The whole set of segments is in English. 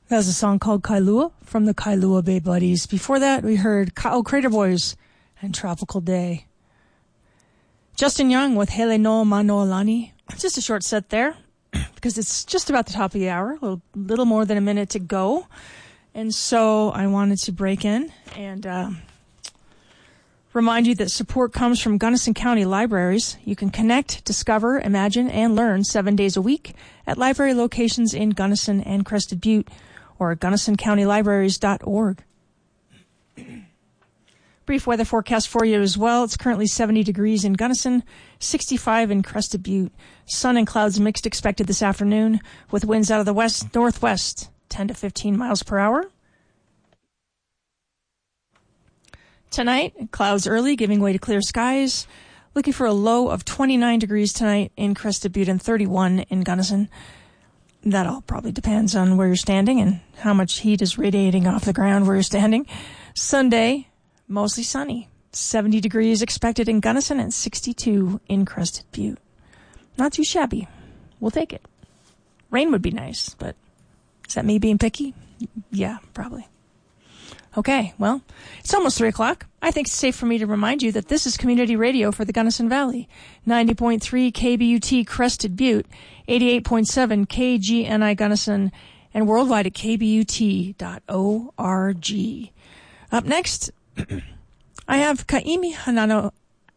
That was a song called Kailua from the Kailua Bay Buddies. Before that, we heard Ka'au Crater Boys and Tropical Day. Justin Young with Hele no Manoalani. Just a short set there, because it's just about the top of the hour, a little more than a minute to go. And so I wanted to break in and remind you that support comes from Gunnison County Libraries. You can connect, discover, imagine, and learn 7 days a week at library locations in Gunnison and Crested Butte, or GunnisonCountyLibraries.org. Brief weather forecast for you as well. It's currently 70 degrees in Gunnison, 65 in Crested Butte. Sun and clouds mixed expected this afternoon, with winds out of the west-northwest, 10 to 15 miles per hour. Tonight, clouds early, giving way to clear skies. Looking for a low of 29 degrees tonight in Crested Butte and 31 in Gunnison. That all probably depends on where you're standing and how much heat is radiating off the ground where you're standing. Sunday, mostly sunny. 70 degrees expected in Gunnison and 62 in Crested Butte. Not too shabby. We'll take it. Rain would be nice, but is that me being picky? Yeah, probably. Okay, well, it's almost 3 o'clock. I think it's safe for me to remind you that this is community radio for the Gunnison Valley. 90.3 KBUT Crested Butte, 88.7 KGNI Gunnison, and worldwide at kbut.org. Up next, I have Kaimi Hanano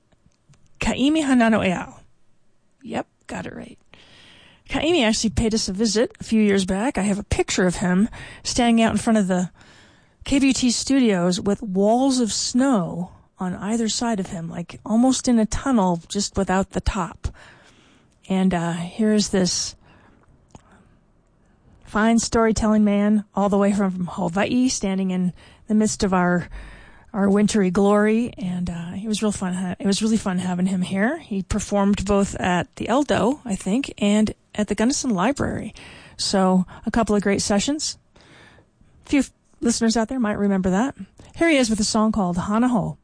Eau. Yep, got it right. Kaimi actually paid us a visit a few years back. I have a picture of him standing out in front of the KBUT studios with walls of snow on either side of him, like almost in a tunnel, just without the top. And here's this fine storytelling man all the way from Hawaii, standing in the midst of our wintry glory, and it was real fun. It was really fun having him here. He performed both at the Eldo, I think, and at the Gunnison Library. So a couple of great sessions. A few listeners out there might remember that. Here he is with a song called Hana Ho.